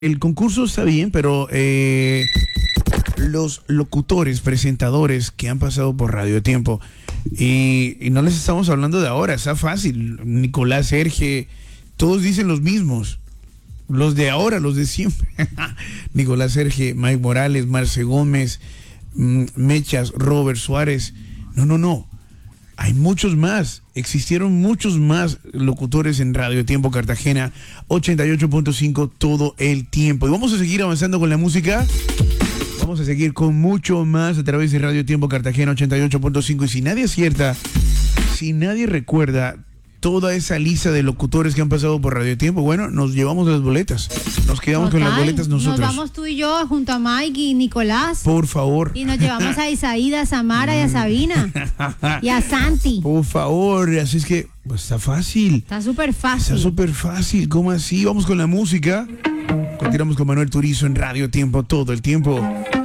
El concurso está bien, pero los locutores, presentadores que han pasado por Radio Tiempo, y no les estamos hablando de ahora, está fácil. Nicolás, Sergio, todos dicen los mismos. Los de ahora, los de siempre. Nicolás, Sergio, Mike Morales, Marce Gómez, Mechas, Robert Suárez. No. Hay muchos más. Existieron muchos más locutores en Radio Tiempo Cartagena 88.5 todo el tiempo. Y vamos a seguir avanzando con la música. Vamos a seguir con mucho más a través de Radio Tiempo Cartagena 88.5. Y si nadie acierta, si nadie recuerda toda esa lista de locutores que han pasado por Radio Tiempo, bueno, nos llevamos las boletas. Nos quedamos con las boletas nosotros. Nos vamos tú y yo junto a Mike y Nicolás. Por favor. Y nos llevamos a Isaída, a Samara y a Sabina. Y a Santi. Por favor, así es que pues, está fácil. Está súper fácil. Está súper fácil. ¿Cómo así? Vamos con la música. Continuamos con Manuel Turizo en Radio Tiempo todo el tiempo.